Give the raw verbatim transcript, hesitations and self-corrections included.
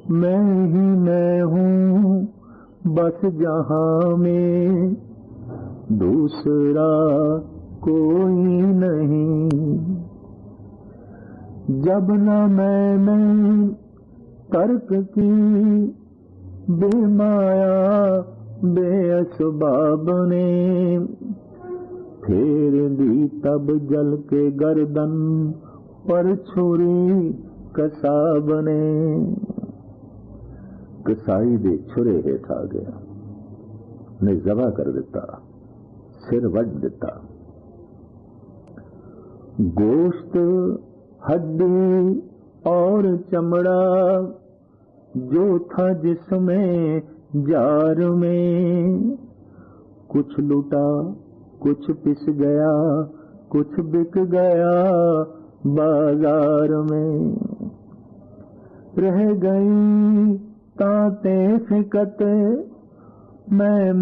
मैं ही मैं हूँ बस जहाँ में, दूसरा कोई नहीं। जब न मैंने तर्क की बेमाया बेअसबाब ने, फेर दी तब जल के गर्दन पर छुरी कसाब ने। कसाई दे छुरे हेठ आ गया, ने जबा कर दिता, सिर वड दिता। गोश्त हड्डी और चमड़ा जो था जिसमें जार में, कुछ लुटा कुछ पिस गया, कुछ बिक गया बाजार में। रह गई ताते फिकत मैं